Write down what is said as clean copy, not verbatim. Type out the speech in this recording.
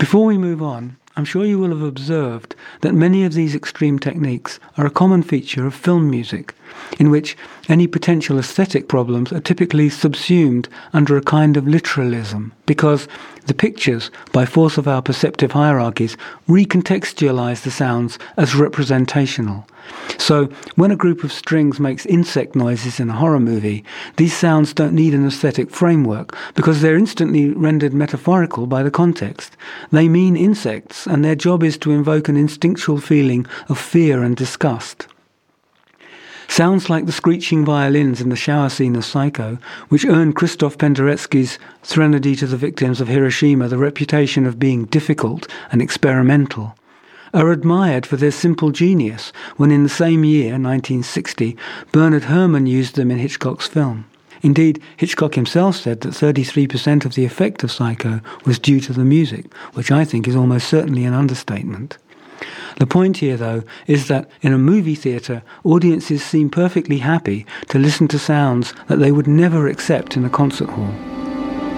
Before we move on, I'm sure you will have observed that many of these extreme techniques are a common feature of film music, in which any potential aesthetic problems are typically subsumed under a kind of literalism, because the pictures, by force of our perceptive hierarchies, recontextualize the sounds as representational. So, when a group of strings makes insect noises in a horror movie, these sounds don't need an aesthetic framework because they're instantly rendered metaphorical by the context. They mean insects, and their job is to invoke an instinctual feeling of fear and disgust. Sounds like the screeching violins in the shower scene of Psycho, which earned Krzysztof Penderecki's Threnody to the Victims of Hiroshima the reputation of being difficult and experimental, are admired for their simple genius when in the same year, 1960, Bernard Herrmann used them in Hitchcock's film. Indeed, Hitchcock himself said that 33% of the effect of Psycho was due to the music, which I think is almost certainly an understatement. The point here, though, is that in a movie theatre, audiences seem perfectly happy to listen to sounds that they would never accept in a concert hall.